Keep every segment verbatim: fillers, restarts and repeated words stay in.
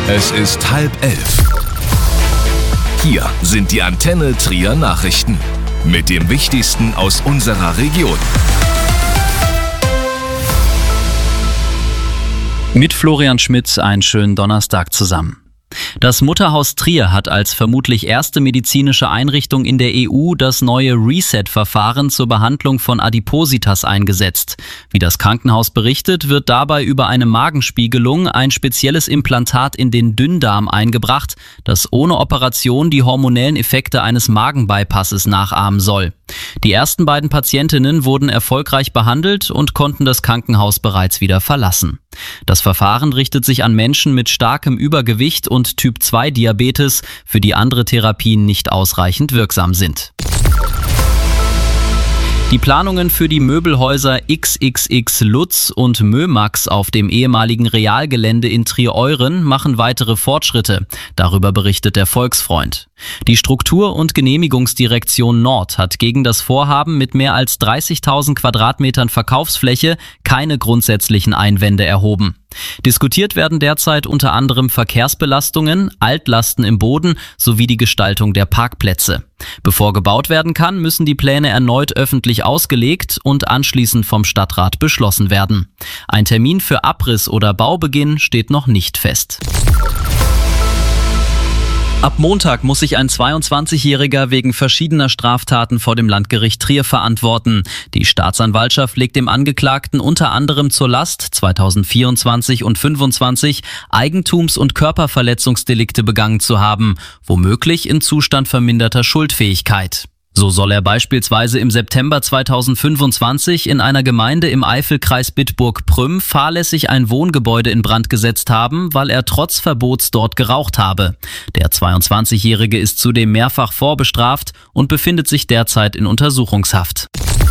Es ist halb elf. Hier sind die Antenne Trier Nachrichten mit dem Wichtigsten aus unserer Region. Mit Florian Schmidt einen schönen Donnerstag zusammen. Das Mutterhaus Trier hat als vermutlich erste medizinische Einrichtung in der E U das neue Reset-Verfahren zur Behandlung von Adipositas eingesetzt. Wie das Krankenhaus berichtet, wird dabei über eine Magenspiegelung ein spezielles Implantat in den Dünndarm eingebracht, das ohne Operation die hormonellen Effekte eines Magenbypasses nachahmen soll. Die ersten beiden Patientinnen wurden erfolgreich behandelt und konnten das Krankenhaus bereits wieder verlassen. Das Verfahren richtet sich an Menschen mit starkem Übergewicht und Typ zwei Diabetes, für die andere Therapien nicht ausreichend wirksam sind. Die Planungen für die Möbelhäuser X X X Lutz und Mömax auf dem ehemaligen Realgelände in Trier-Euren machen weitere Fortschritte. Darüber berichtet der Volksfreund. Die Struktur- und Genehmigungsdirektion Nord hat gegen das Vorhaben mit mehr als dreißigtausend Quadratmetern Verkaufsfläche keine grundsätzlichen Einwände erhoben. Diskutiert werden derzeit unter anderem Verkehrsbelastungen, Altlasten im Boden sowie die Gestaltung der Parkplätze. Bevor gebaut werden kann, müssen die Pläne erneut öffentlich ausgelegt und anschließend vom Stadtrat beschlossen werden. Ein Termin für Abriss oder Baubeginn steht noch nicht fest. Ab Montag muss sich ein zweiundzwanzigjähriger wegen verschiedener Straftaten vor dem Landgericht Trier verantworten. Die Staatsanwaltschaft legt dem Angeklagten unter anderem zur Last, zweitausendvierundzwanzig und fünfundzwanzig Eigentums- und Körperverletzungsdelikte begangen zu haben, womöglich in Zustand verminderter Schuldfähigkeit. So soll er beispielsweise im September zweitausendfünfundzwanzig in einer Gemeinde im Eifelkreis Bitburg-Prüm fahrlässig ein Wohngebäude in Brand gesetzt haben, weil er trotz Verbots dort geraucht habe. Der zweiundzwanzigjährige ist zudem mehrfach vorbestraft und befindet sich derzeit in Untersuchungshaft.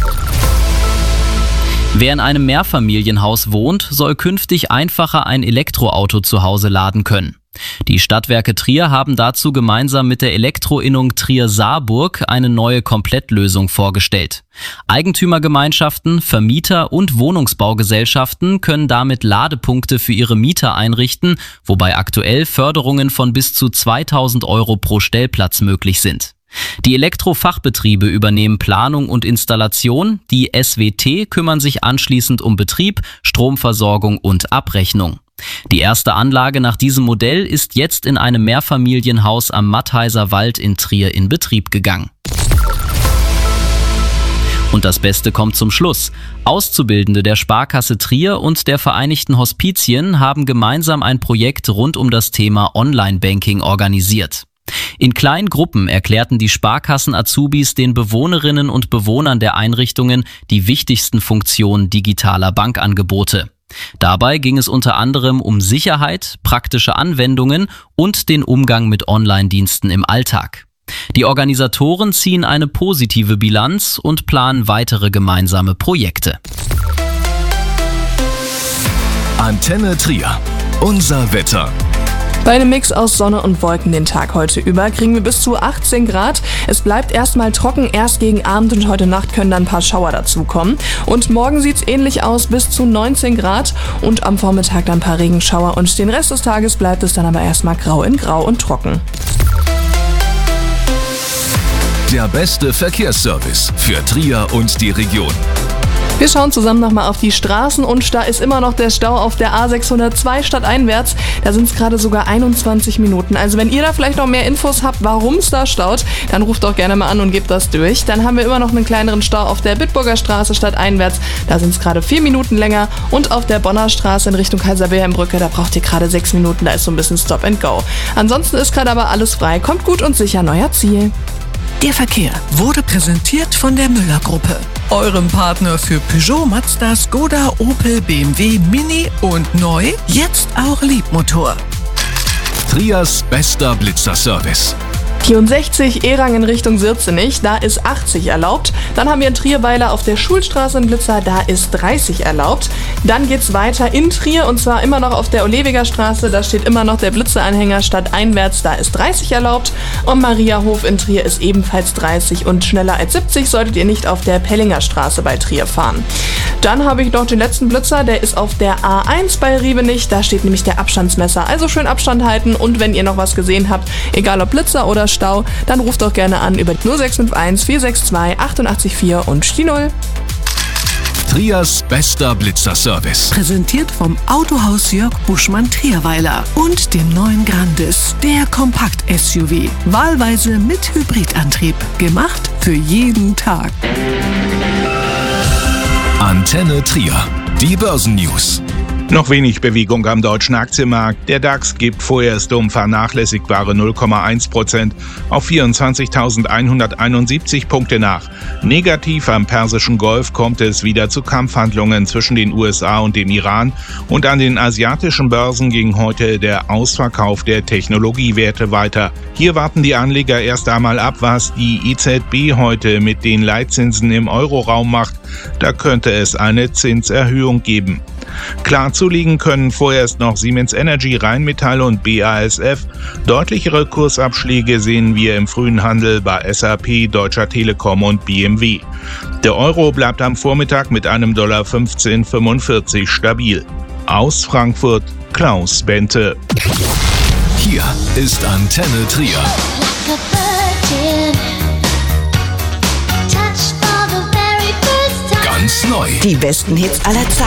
Wer in einem Mehrfamilienhaus wohnt, soll künftig einfacher ein Elektroauto zu Hause laden können. Die Stadtwerke Trier haben dazu gemeinsam mit der Elektroinnung Trier-Saarburg eine neue Komplettlösung vorgestellt. Eigentümergemeinschaften, Vermieter und Wohnungsbaugesellschaften können damit Ladepunkte für ihre Mieter einrichten, wobei aktuell Förderungen von bis zu zweitausend Euro pro Stellplatz möglich sind. Die Elektrofachbetriebe übernehmen Planung und Installation, die S W T kümmern sich anschließend um Betrieb, Stromversorgung und Abrechnung. Die erste Anlage nach diesem Modell ist jetzt in einem Mehrfamilienhaus am Mattheiser Wald in Trier in Betrieb gegangen. Und das Beste kommt zum Schluss. Auszubildende der Sparkasse Trier und der Vereinigten Hospizien haben gemeinsam ein Projekt rund um das Thema Online-Banking organisiert. In kleinen Gruppen erklärten die Sparkassen-Azubis den Bewohnerinnen und Bewohnern der Einrichtungen die wichtigsten Funktionen digitaler Bankangebote. Dabei ging es unter anderem um Sicherheit, praktische Anwendungen und den Umgang mit Online-Diensten im Alltag. Die Organisatoren ziehen eine positive Bilanz und planen weitere gemeinsame Projekte. Antenne Trier. Unser Wetter. Bei einem Mix aus Sonne und Wolken den Tag heute über kriegen wir bis zu achtzehn Grad. Es bleibt erstmal trocken, erst gegen Abend und heute Nacht können dann ein paar Schauer dazukommen. Und morgen sieht es ähnlich aus, bis zu neunzehn Grad und am Vormittag dann ein paar Regenschauer und den Rest des Tages bleibt es dann aber erstmal grau in grau und trocken. Der beste Verkehrsservice für Trier und die Region. Wir schauen zusammen nochmal auf die Straßen und da ist immer noch der Stau auf der A sechshundertzwei stadteinwärts. Da sind es gerade sogar einundzwanzig Minuten. Also wenn ihr da vielleicht noch mehr Infos habt, warum es da staut, dann ruft doch gerne mal an und gebt das durch. Dann haben wir immer noch einen kleineren Stau auf der Bitburger Straße stadteinwärts. Da sind es gerade vier Minuten länger. Und auf der Bonner Straße in Richtung Kaiser-Wilhelm-Brücke, da braucht ihr gerade sechs Minuten. Da ist so ein bisschen Stop and Go. Ansonsten ist gerade aber alles frei. Kommt gut und sicher neuer Ziel. Der Verkehr wurde präsentiert von der Müller-Gruppe, eurem Partner für Peugeot, Mazda, Skoda, Opel, B M W, Mini und neu, jetzt auch Liebmotor. Triers bester Blitzerservice. vierundsechzig, Erang in Richtung Sirzenich, da ist achtzig erlaubt. Dann haben wir in Trierweiler auf der Schulstraße einen Blitzer, da ist dreißig erlaubt. Dann geht's weiter in Trier und zwar immer noch auf der Olewiger Straße, da steht immer noch der Blitzeranhänger stadteinwärts, da ist dreißig erlaubt. Und Mariahof in Trier ist ebenfalls dreißig und schneller als siebzig solltet ihr nicht auf der Pellinger Straße bei Trier fahren. Dann habe ich noch den letzten Blitzer, der ist auf der A eins bei Riebenich, da steht nämlich der Abstandsmesser. Also schön Abstand halten und wenn ihr noch was gesehen habt, egal ob Blitzer oder Stau, dann ruft doch gerne an über null sechs fünf eins vier sechs zwei acht acht vier und die null. Triers bester Blitzerservice. Präsentiert vom Autohaus Jörg Buschmann Trierweiler und dem neuen Grandis, der Kompakt-S U V. Wahlweise mit Hybridantrieb. Gemacht für jeden Tag. Antenne Trier. Die Börsennews. Noch wenig Bewegung am deutschen Aktienmarkt. Der DAX gibt vorerst um vernachlässigbare null Komma eins Prozent auf vierundzwanzigtausendeinhunderteinundsiebzig Punkte nach. Negativ am Persischen Golf kommt es wieder zu Kampfhandlungen zwischen den U S A und dem Iran. Und an den asiatischen Börsen ging heute der Ausverkauf der Technologiewerte weiter. Hier warten die Anleger erst einmal ab, was die E Z B heute mit den Leitzinsen im Euroraum macht. Da könnte es eine Zinserhöhung geben. Klar zulegen können vorerst noch Siemens Energy, Rheinmetall und B A S F. Deutlichere Kursabschläge sehen wir im frühen Handel bei S A P, Deutscher Telekom und B M W. Der Euro bleibt am Vormittag mit einem Dollar fünfzehn fünfundvierzig stabil. Aus Frankfurt, Klaus Bente. Hier ist Antenne Trier. Ganz neu. Die besten Hits aller Zeiten.